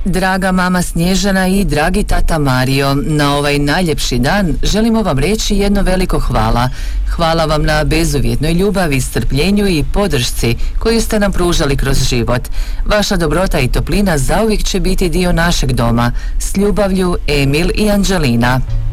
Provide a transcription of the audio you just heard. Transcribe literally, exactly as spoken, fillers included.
Draga mama Snježana i dragi tata Mario, na ovaj najljepši dan želimo vam reći jedno veliko hvala. Hvala vam na bezuvjetnoj ljubavi, strpljenju i podršci koju ste nam pružali kroz život. Vaša dobrota i toplina zauvijek će biti dio našeg doma. S ljubavlju, Emil i Anđelina.